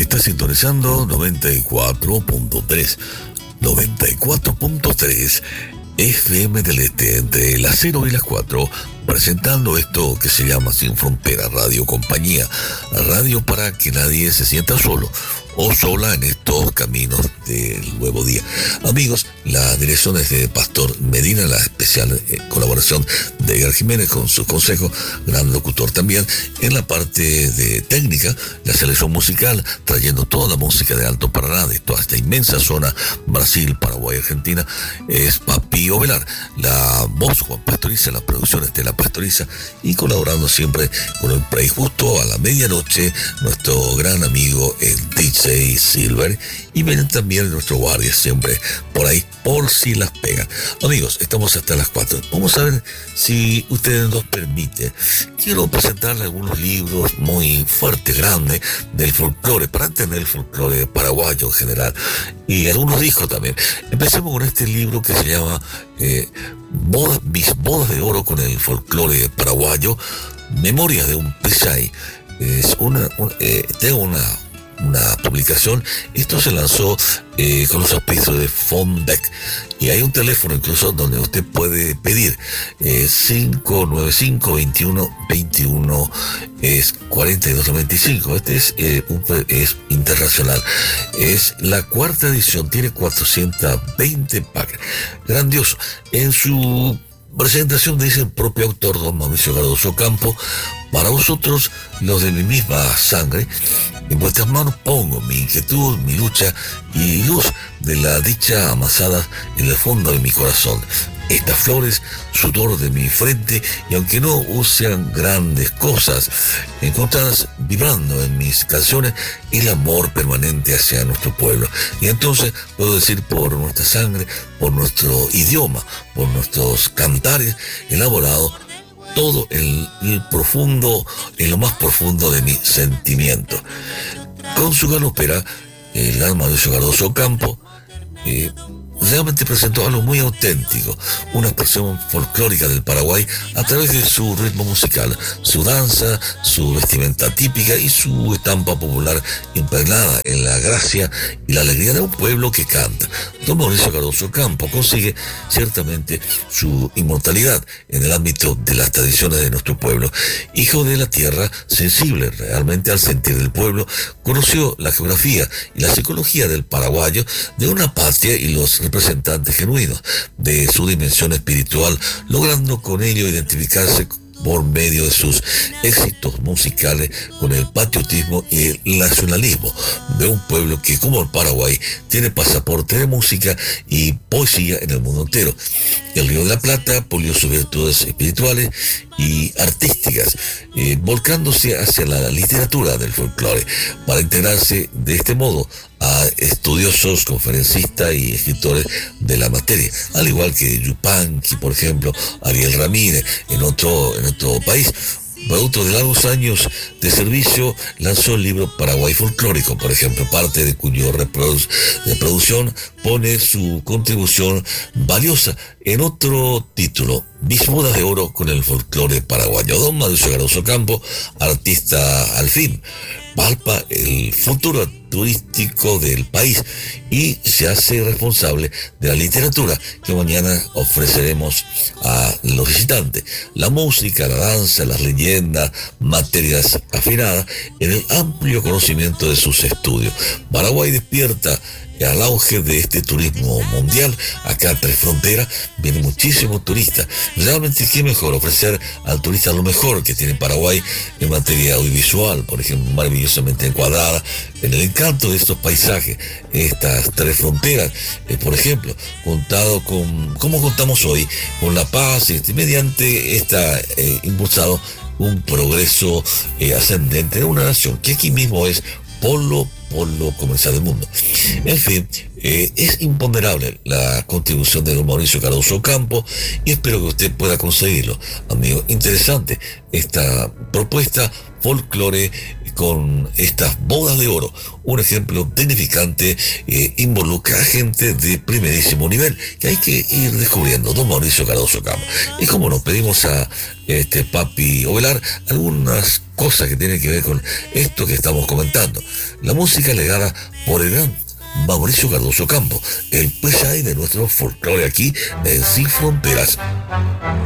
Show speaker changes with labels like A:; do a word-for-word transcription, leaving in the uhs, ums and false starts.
A: Está sintonizando noventa y cuatro punto tres. noventa y cuatro punto tres F M del Este, entre las cero y las cuatro, presentando esto que se llama Sin Frontera Radio Compañía, radio para que nadie se sienta solo o sola en estos caminos del nuevo día. Amigos, la dirección es de Pastor Medina, la especial eh, colaboración de Edgar Jiménez con su consejo, gran locutor también. En la parte de técnica, la selección musical, trayendo toda la música de Alto Paraná, de toda esta inmensa zona, Brasil, Paraguay, Argentina, es Papi Ovelar. La voz, Juan Pastoriza, la producción Estela Pastoriza, y colaborando siempre con el Play justo a la medianoche, nuestro gran amigo el D J Silver, y vienen también nuestro guardia siempre por ahí, por si las pegan. Amigos, estamos hasta las cuatro. Vamos a ver si ustedes nos permiten. Quiero presentarle algunos libros muy fuertes, grandes, del folclore, para entender el folclore paraguayo en general, y algunos discos también. Empecemos con este libro que se llama eh, Bodas, Mis Bodas de Oro con el folclore paraguayo, Memorias de un Pechay. Es una, una eh, tengo una una publicación. Esto se lanzó eh, con los auspicios de Fonbec, y hay un teléfono incluso donde usted puede pedir eh, cinco nueve cinco, veintiuno, veintiuno es cuarenta y dos noventa y cinco. Este es, eh, un, es internacional, es la cuarta edición, tiene cuatrocientos veinte páginas, grandioso. En su presentación dice el propio autor, don Mauricio Cardoso Campo: para vosotros, los de mi misma sangre, en vuestras manos pongo mi inquietud, mi lucha y luz de la dicha amasada en el fondo de mi corazón. Estas flores, sudor de mi frente, y aunque no usen grandes cosas, encontradas vibrando en mis canciones, el amor permanente hacia nuestro pueblo. Y entonces puedo decir, por nuestra sangre, por nuestro idioma, por nuestros cantares elaborados, todo el, el profundo, en lo más profundo de mi sentimiento. Con su galopera, el alma de su Cardoso Campo, eh, realmente presentó algo muy auténtico, una expresión folclórica del Paraguay a través de su ritmo musical, su danza, su vestimenta típica y su estampa popular impregnada en la gracia y la alegría de un pueblo que canta. Don Mauricio Cardoso Campo consigue ciertamente su inmortalidad en el ámbito de las tradiciones de nuestro pueblo. Hijo de la tierra, sensible realmente al sentir del pueblo, conoció la geografía y la psicología del paraguayo, de una patria y los representantes genuinos de su dimensión espiritual, logrando con ello identificarse por medio de sus éxitos musicales con el patriotismo y el nacionalismo de un pueblo que, como el Paraguay, tiene pasaporte de música y poesía en el mundo entero. El Río de la Plata pulió sus virtudes espirituales y artísticas, eh, volcándose hacia la literatura del folclore, para integrarse de este modo a estudiosos, conferencistas y escritores de la materia, al igual que Yupanqui, por ejemplo, Ariel Ramírez, en otro, en otro país. Producto de largos años de servicio, lanzó el libro Paraguay Folclórico, por ejemplo, parte de cuyo reprodu- de producción pone su contribución valiosa en otro título, Mis Bodas de Oro con el folclore paraguayo. Don Mauricio Cardoso Campo, artista al fin, palpa el futuro turístico del país y se hace responsable de la literatura que mañana ofreceremos a los visitantes. La música, la danza, las leyendas, materias afinadas en el amplio conocimiento de sus estudios. Paraguay despierta al auge de este turismo mundial. Acá a Tres Fronteras vienen muchísimos turistas. Realmente, qué mejor ofrecer al turista lo mejor que tiene Paraguay en materia audiovisual, por ejemplo, maravillosamente encuadrada en el encanto de estos paisajes, estas Tres Fronteras, eh, por ejemplo, contado con, como contamos hoy, con la paz, este, mediante esta eh, impulsado un progreso eh, ascendente de una nación que aquí mismo es polo polo comercial del mundo. En fin, eh, es imponderable la contribución de don Mauricio Cardoso Campo, y espero que usted pueda conseguirlo, amigo. Interesante esta propuesta folclore con estas bodas de oro. Un ejemplo dignificante, eh, involucra a gente de primerísimo nivel que hay que ir descubriendo. Don Mauricio Cardoso Campo. Y como nos pedimos a este Papi Ovelar algunas cosas que tienen que ver con esto que estamos comentando. La música legada por el gran Mauricio Cardoso Campo, el P S A I de nuestro folclore aquí en Sin Fronteras.